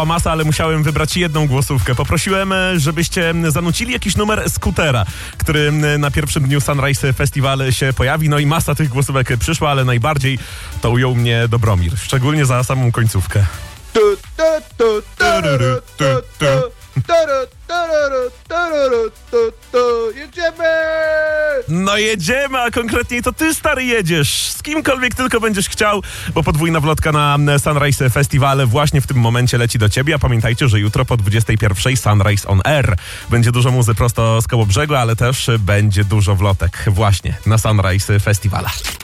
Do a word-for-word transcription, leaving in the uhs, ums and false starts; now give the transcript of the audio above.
masa, ale musiałem wybrać jedną głosówkę. Poprosiłem, żebyście zanucili jakiś numer Skutera, który na pierwszym dniu Sunrise Festival się pojawi. No i masa tych głosówek przyszła, ale najbardziej to ujął mnie Dobromir. Szczególnie za samą końcówkę. Tu, tu, tu, tarara, tu, tu, tarara, tarara, tarara, tu, tu. Jedziemy! No jedziemy, a konkretniej to ty, stary, jedziesz. Z kimkolwiek tylko będziesz chciał, bo podwójna wlotka na Sunrise Festival właśnie w tym momencie leci do ciebie. A pamiętajcie, że jutro po dwudziestej pierwszej Sunrise on Air. Będzie dużo muzy prosto z Kołobrzegu, ale też będzie dużo wlotek właśnie na Sunrise Festivala.